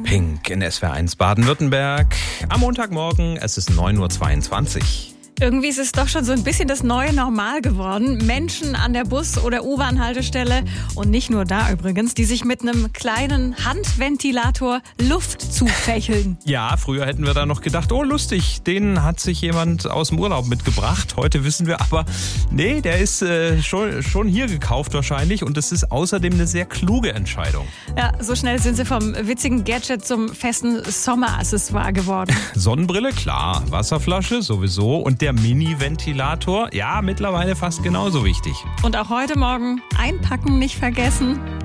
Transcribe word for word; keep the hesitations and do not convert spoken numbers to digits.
Pink in S W R eins Baden-Württemberg. Am Montagmorgen, es ist neun Uhr zweiundzwanzig. Irgendwie ist es doch schon so ein bisschen das neue Normal geworden. Menschen an der Bus- oder U-Bahn-Haltestelle und nicht nur da übrigens, die sich mit einem kleinen Handventilator Luft zufächeln. Ja, früher hätten wir da noch gedacht, oh lustig, den hat sich jemand aus dem Urlaub mitgebracht. Heute wissen wir aber, nee, der ist äh, schon, schon hier gekauft wahrscheinlich und das ist außerdem eine sehr kluge Entscheidung. Ja, so schnell sind sie vom witzigen Gadget zum festen Sommeraccessoire geworden. Sonnenbrille, klar, Wasserflasche sowieso und der Mini-Ventilator, ja, mittlerweile fast genauso wichtig. Und auch heute Morgen einpacken nicht vergessen.